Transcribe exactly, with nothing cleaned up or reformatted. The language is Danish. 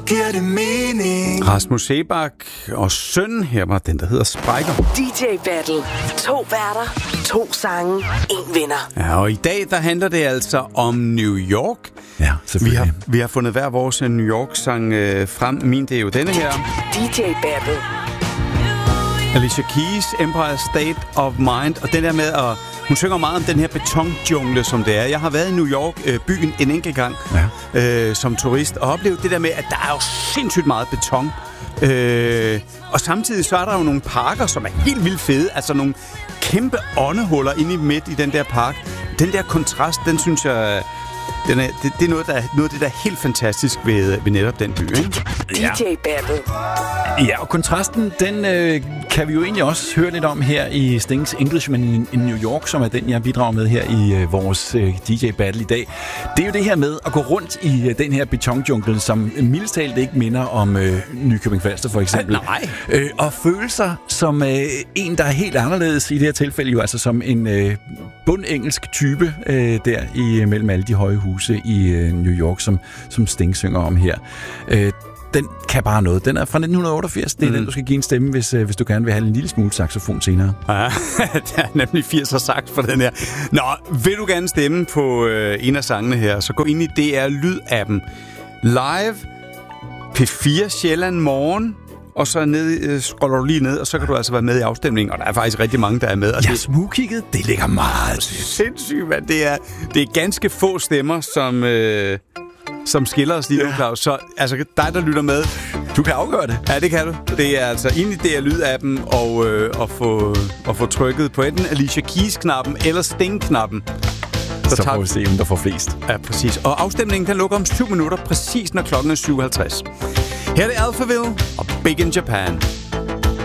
giver det mening. Rasmus Seebach og søn, her var den, der hedder Sprækker. D J Battle. To værter, to sange, en vinder. Ja, og i dag, der handler det altså om New York. Ja, Vi selvfølgelig. har, vi har fundet hver vores New York-sang øh, frem. Min, det er jo denne her. D J Battle. Alicia Keys, Empire State of Mind. Og den der med at... Hun synger meget om den her betonjungle, som det er. Jeg har været i New York, øh, byen, en enkelt gang ja. øh, som turist, og oplevet det der med, at der er jo sindssygt meget beton. Øh, og samtidig så er der jo nogle parker, som er helt vildt fede. Altså nogle kæmpe åndehuller inde i midt i den der park. Den der kontrast, den synes jeg... Den er, det, det er noget, der, noget af det, der er helt fantastisk ved, ved netop den by, ikke? D J Battle. Ja, og kontrasten, den øh, kan vi jo egentlig også høre lidt om her i Stings Englishman in, in New York, som er den, jeg bidrager med her i øh, vores øh, D J Battle i dag. Det er jo det her med at gå rundt i øh, den her betonjungle, som mildest talt ikke minder om øh, Nykøbing Falster for eksempel. Ja, nej. Øh, og føle sig som øh, en, der er helt anderledes i det her tilfælde, jo altså som en øh, bundengelsk type øh, der i, mellem alle de høje huse i øh, New York, som, som Sting synger om her. Øh, Den kan bare noget. Den er fra nitten otteogfirs. Det er mm. den, du skal give en stemme, hvis, hvis du gerne vil have en lille smule saxofon senere. Ja, det er nemlig firs'er sax for den her. Nå, vil du gerne stemme på øh, en af sangene her, så gå ind i D R Lyd-appen. Live P fire Sjælland morgen, og så ned, øh, scroller du lige ned, og så kan du altså være med i afstemningen. Og der er faktisk rigtig mange, der er med. Og Jeg det, smugkigget. Det ligger meget til. sindssygt, mand. Det er, det er ganske få stemmer, som... Øh, som skiller os lige nu, Claus. Så altså, dig, der lytter med, Du kan afgøre det. ja, det kan du. Det er altså ind i D R Lyd-appen og, øh, og, få, og få trykket på enten Alicia Keys-knappen eller Sting-knappen. Så, så tager- får vi se, om der får flest. Ja, præcis. Og afstemningen, den lukker om syv minutter, præcis når klokken er syv halvtreds. Her er det Alphaville og Big in Japan.